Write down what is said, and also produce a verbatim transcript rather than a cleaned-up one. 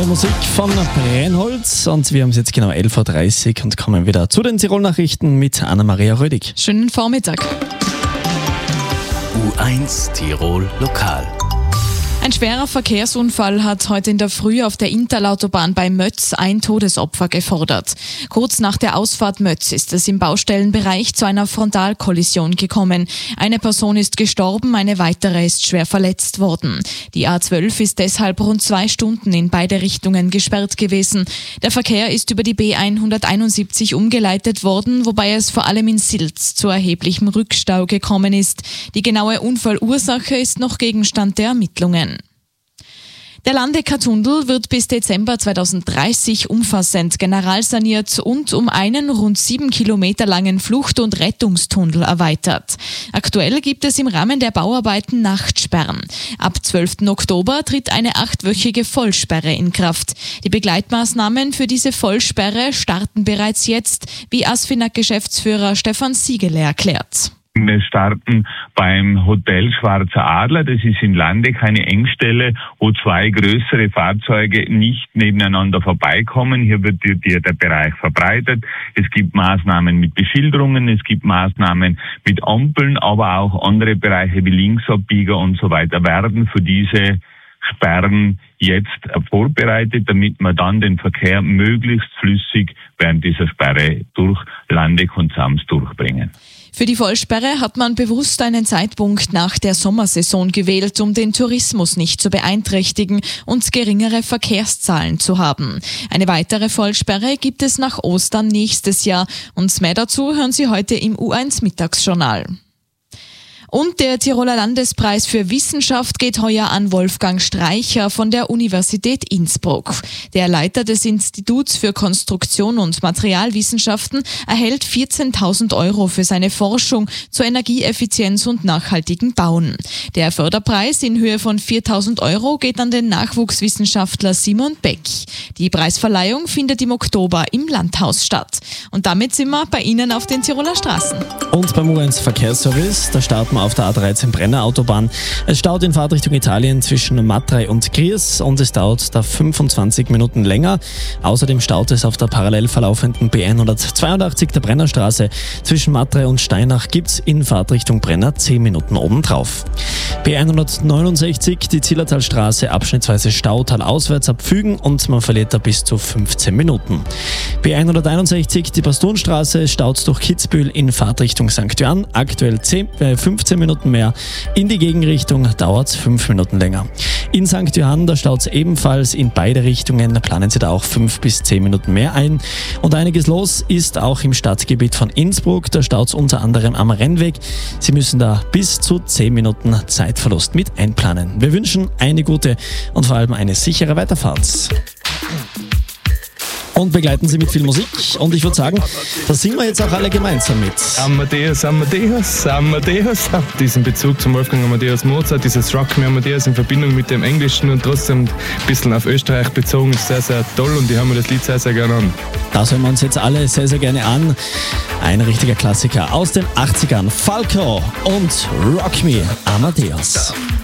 Neue Musik von Brennholz und wir haben es jetzt genau elf Uhr dreißig und kommen wieder zu den Tirol-Nachrichten mit Anna-Maria Rödig. Schönen Vormittag. U eins Tirol Lokal. Ein schwerer Verkehrsunfall hat heute in der Früh auf der Interlautobahn bei Mötz ein Todesopfer gefordert. Kurz nach der Ausfahrt Mötz ist es im Baustellenbereich zu einer Frontalkollision gekommen. Eine Person ist gestorben, eine weitere ist schwer verletzt worden. Die A zwölf ist deshalb rund zwei Stunden in beide Richtungen gesperrt gewesen. Der Verkehr ist über die B hunderteinundsiebzig umgeleitet worden, wobei es vor allem in Silz zu erheblichem Rückstau gekommen ist. Die genaue Unfallursache ist noch Gegenstand der Ermittlungen. Der Landecker-Tunnel wird bis Dezember zweitausenddreißig umfassend generalsaniert und um einen rund sieben Kilometer langen Flucht- und Rettungstunnel erweitert. Aktuell gibt es im Rahmen der Bauarbeiten Nachtsperren. Ab zwölften Oktober tritt eine achtwöchige Vollsperre in Kraft. Die Begleitmaßnahmen für diese Vollsperre starten bereits jetzt, wie Asfinag-Geschäftsführer Stefan Siegele erklärt. Wir starten beim Hotel Schwarzer Adler. Das ist in Landeck eine Engstelle, wo zwei größere Fahrzeuge nicht nebeneinander vorbeikommen. Hier wird der Bereich verbreitet. Es gibt Maßnahmen mit Beschilderungen, es gibt Maßnahmen mit Ampeln, aber auch andere Bereiche wie Linksabbieger und so weiter werden für diese Sperren jetzt vorbereitet, damit wir dann den Verkehr möglichst flüssig während dieser Sperre durch Landeck und Sams durchbringen. Für die Vollsperre hat man bewusst einen Zeitpunkt nach der Sommersaison gewählt, um den Tourismus nicht zu beeinträchtigen und geringere Verkehrszahlen zu haben. Eine weitere Vollsperre gibt es nach Ostern nächstes Jahr. Und mehr dazu hören Sie heute im U eins Mittagsjournal. Und der Tiroler Landespreis für Wissenschaft geht heuer an Wolfgang Streicher von der Universität Innsbruck. Der Leiter des Instituts für Konstruktion und Materialwissenschaften erhält vierzehntausend Euro für seine Forschung zur Energieeffizienz und nachhaltigen Bauen. Der Förderpreis in Höhe von viertausend Euro geht an den Nachwuchswissenschaftler Simon Beck. Die Preisverleihung findet im Oktober im Landhaus statt. Und damit sind wir bei Ihnen auf den Tiroler Straßen. Und beim U eins Verkehrsservice, da starten wir auf der A dreizehn Brenner Autobahn. Es staut in Fahrtrichtung Italien zwischen Matrei und Gries und es dauert da fünfundzwanzig Minuten länger. Außerdem staut es auf der parallel verlaufenden B hundertzweiundachtzig der Brennerstraße. Zwischen Matrei und Steinach gibt's in Fahrtrichtung Brenner zehn Minuten obendrauf. B hundertneunundsechzig, die Zillertalstraße, abschnittsweise Stautal auswärts ab Fügen und man verliert da bis zu fünfzehn Minuten. B hunderteinundsechzig, die Pastonstraße, staut durch Kitzbühel in Fahrtrichtung Sankt Johann, aktuell zehn, äh, fünfzehn Minuten mehr. In die Gegenrichtung dauert's fünf Minuten länger. In Sankt Johann, da staut's ebenfalls in beide Richtungen, planen Sie da auch fünf bis zehn Minuten mehr ein. Und einiges los ist auch im Stadtgebiet von Innsbruck, da staut's unter anderem am Rennweg. Sie müssen da bis zu zehn Minuten Zeitverlust mit einplanen. Wir wünschen eine gute und vor allem eine sichere Weiterfahrt. Und begleiten Sie mit viel Musik. Und ich würde sagen, da singen wir jetzt auch alle gemeinsam mit. Amadeus, Amadeus, Amadeus. Diesen Bezug zum Wolfgang Amadeus Mozart, dieses Rock Me Amadeus in Verbindung mit dem Englischen und trotzdem ein bisschen auf Österreich bezogen, ist sehr, sehr toll und ich höre mir das Lied sehr, sehr gerne an. Das hören wir uns jetzt alle sehr, sehr gerne an. Ein richtiger Klassiker aus den achtzigern. Falco und Rock Me Amadeus.